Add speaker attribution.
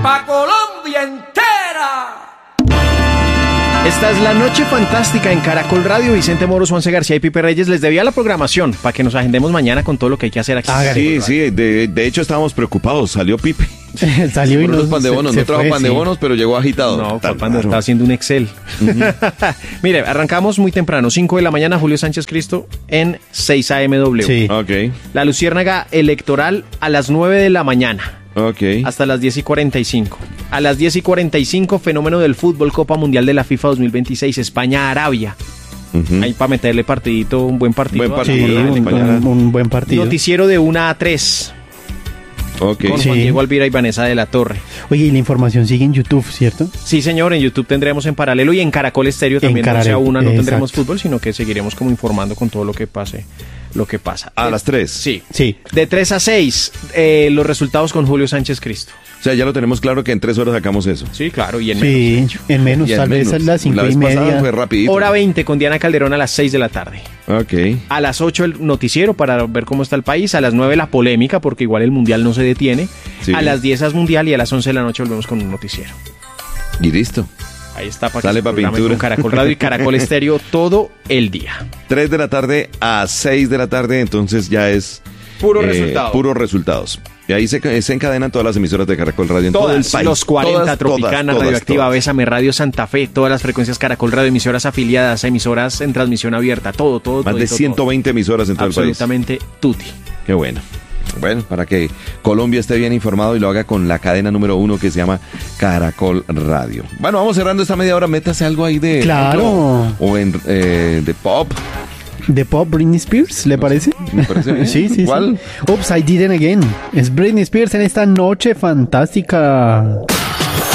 Speaker 1: pa' Colombia entera.
Speaker 2: Esta es la Noche Fantástica en Caracol Radio. Vicente Moros, Juanse García y Pipe Reyes. Les debía la programación para que nos agendemos mañana con todo lo que hay que hacer aquí.
Speaker 3: Sí, de hecho estábamos preocupados. Salió Pipe.
Speaker 4: Salió y
Speaker 3: los pan de bonos. No trajo pan de bonos, pero llegó agitado.
Speaker 2: No, papá, está haciendo un Excel. Mire, arrancamos muy temprano, 5 de la mañana, Julio Sánchez Cristo en 6 AMW.
Speaker 4: Sí.
Speaker 3: Ok.
Speaker 2: La Luciérnaga Electoral a las 9 de la mañana.
Speaker 3: Ok.
Speaker 2: Hasta las 10:45. A las 10:45, fenómeno del fútbol, Copa Mundial de la FIFA 2026, España-Arabia. Ahí para meterle partidito, un buen partido.
Speaker 3: Buen partido.
Speaker 4: Sí, un buen partido.
Speaker 2: Noticiero de 1 a 3.
Speaker 3: Ok.
Speaker 2: Con Juan Diego Alvira y Vanessa de la Torre.
Speaker 4: Oye, y la información sigue en YouTube, ¿cierto?
Speaker 2: Sí, señor, en YouTube tendremos en paralelo y en Caracol Estéreo también. No sea una, no tendremos
Speaker 4: exacto.
Speaker 2: fútbol, sino que seguiremos como informando con todo lo que pase, lo que pasa.
Speaker 3: A las 3.
Speaker 2: Sí.
Speaker 4: Sí.
Speaker 2: De 3 a 6, los resultados con Julio Sánchez Cristo.
Speaker 3: O sea, ya lo tenemos claro que en 3 horas sacamos eso.
Speaker 2: Sí, claro, y en
Speaker 4: Sí,
Speaker 2: menos.
Speaker 4: en menos,
Speaker 3: Y en
Speaker 4: tal vez a
Speaker 3: menos.
Speaker 4: las 5
Speaker 3: La
Speaker 4: y
Speaker 3: vez pasada
Speaker 4: media.
Speaker 3: fue rapidito.
Speaker 2: Hora 20 con Diana Calderón a las 6 de la tarde.
Speaker 3: Ok.
Speaker 2: A las 8 el noticiero para ver cómo está el país. A las 9 la polémica, porque igual el Mundial no se detiene.
Speaker 3: Sí.
Speaker 2: A las 10 es Mundial y a las 11 de la noche volvemos con un noticiero.
Speaker 3: Y listo.
Speaker 2: Ahí está para
Speaker 3: Sale
Speaker 2: que se
Speaker 3: pa'
Speaker 2: programen
Speaker 3: pintura.
Speaker 2: con Caracol Radio y Caracol Estéreo todo el día.
Speaker 3: 3 de la tarde a 6 de la tarde, entonces ya es...
Speaker 2: Puro resultado.
Speaker 3: Puros resultados. Y ahí se encadenan todas las emisoras de Caracol Radio en todo el
Speaker 2: Todas,
Speaker 3: país.
Speaker 2: los 40,
Speaker 3: Todas,
Speaker 2: Tropicana,
Speaker 3: todas,
Speaker 2: Radioactiva,
Speaker 3: todas.
Speaker 2: Bésame Radio Santa Fe, todas las frecuencias Caracol Radio, emisoras afiliadas, emisoras en transmisión abierta, todo.
Speaker 3: Más de 120 emisoras en todo el país.
Speaker 2: Absolutamente tutti.
Speaker 3: Qué bueno. Bueno, para que Colombia esté bien informado y lo haga con la cadena número 1 que se llama Caracol Radio. Bueno, vamos cerrando esta media hora. Métase algo ahí de...
Speaker 4: Claro.
Speaker 3: O en de pop.
Speaker 4: ¿De pop Britney Spears, le parece?
Speaker 3: Me parece bien.
Speaker 4: Sí.
Speaker 3: ¿Cuál?
Speaker 4: Oops, I Did It Again. Es Britney Spears en esta Noche Fantástica.